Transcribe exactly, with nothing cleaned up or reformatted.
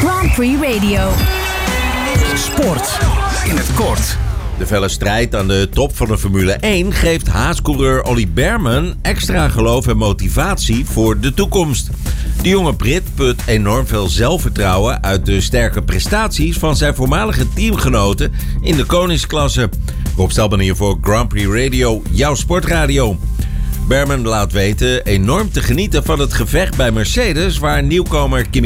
Grand Prix Radio. Sport in het kort. De felle strijd aan de top van de Formule één geeft Haas-coureur Ollie Bearman extra geloof en motivatie voor de toekomst. De jonge Brit put enorm veel zelfvertrouwen uit de sterke prestaties van zijn voormalige teamgenoten in de koningsklasse. Rob Stelman hier voor Grand Prix Radio, jouw sportradio. Bearman laat weten enorm te genieten van het gevecht bij Mercedes, waar nieuwkomer Kimi